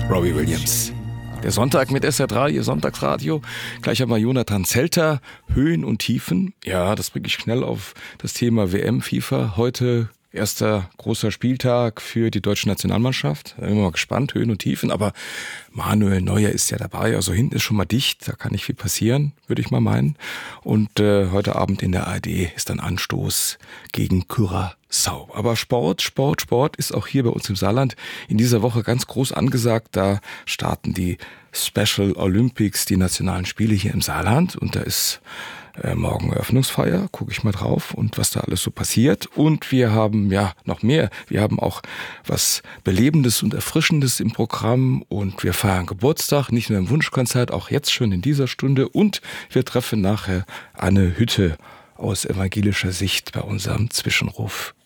Robbie Williams. Der Sonntag mit SR3, Ihr Sonntagsradio. Gleich haben wir Jonathan Zelter, Höhen und Tiefen. Ja, das bringe ich schnell auf das Thema WM, FIFA. Heute erster großer Spieltag für die deutsche Nationalmannschaft. Da bin ich mal gespannt, Höhen und Tiefen. Aber Manuel Neuer ist ja dabei. Also hinten ist schon mal dicht. Da kann nicht viel passieren, würde ich mal meinen. Und heute Abend in der ARD ist dann Anstoß gegen Curaçao. Aber Sport ist auch hier bei uns im Saarland in dieser Woche ganz groß angesagt. Da starten die Special Olympics, die nationalen Spiele hier im Saarland. Und da ist morgen Eröffnungsfeier, gucke ich mal drauf und was da alles so passiert. Und wir haben ja noch mehr. Wir haben auch was Belebendes und Erfrischendes im Programm und wir feiern Geburtstag, nicht nur im Wunschkonzert, auch jetzt schon in dieser Stunde. Und wir treffen nachher Anne Hütte aus evangelischer Sicht bei unserem Zwischenruf